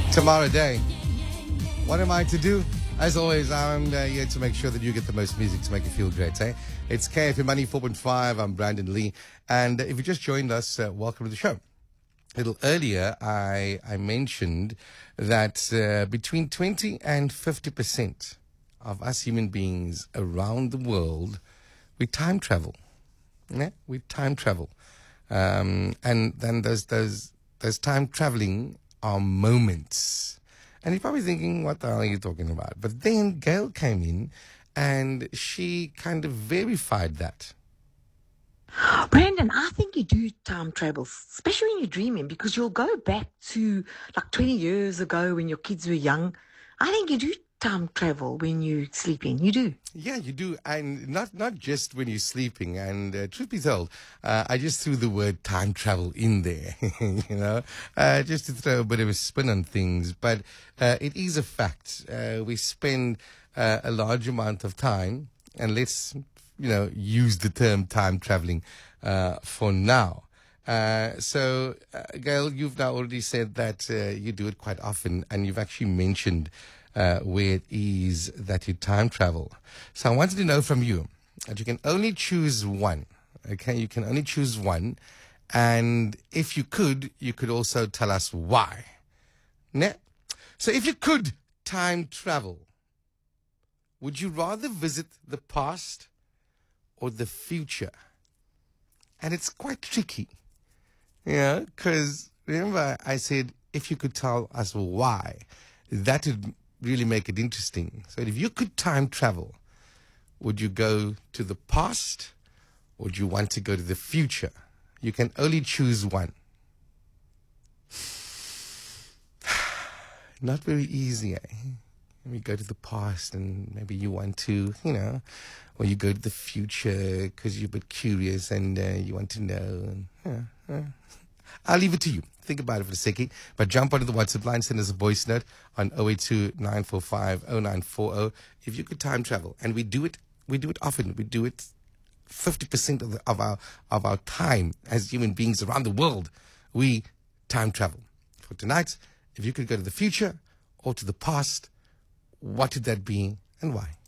Tomorrow day. What am I to do? As always, I'm here to make sure that you get the most music to make you feel great, eh? It's KFM Money 4.5. I'm Brandon Lee. And if you just joined us, welcome to the show. A little earlier, I mentioned that between 20 and 50% of us human beings around the world, we time travel. Yeah? We time travel. And then those time traveling are moments. And you're probably thinking, what the hell are you talking about? But then Gail came in and she kind of verified that. Brandon, I think you do time travel, especially when you're dreaming, because you'll go back to like 20 years ago when your kids were young. I think you do time travel when you're sleeping. You do. Yeah, you do. And not just when you're sleeping. And truth be told, I just threw the word time travel in there, just to throw a bit of a spin on things. But it is a fact. We spend a large amount of time, and let's, use the term time traveling for now. So, Gail, you've now already said that you do it quite often, and you've actually mentioned where it is that you time travel. So I wanted to know from you that you can only choose one. Okay, you can only choose one. And if you could also tell us why. Ne? So if you could time travel, would you rather visit the past or the future? And it's quite tricky, because remember I said if you could tell us why, that would really make it interesting. So if you could time travel, would you go to the past or would you want to go to the future? You can only choose one. Not very easy, eh? We go to the past and maybe you want to, or you go to the future because you're a bit curious and you want to know. I'll leave it to you. Think about it for a second. But jump onto the WhatsApp line, send us a voice note on 082-945-0940. If you could time travel, and we do it often. We do it 50% of our time as human beings around the world. We time travel. For tonight, if you could go to the future or to the past, what would that be and why?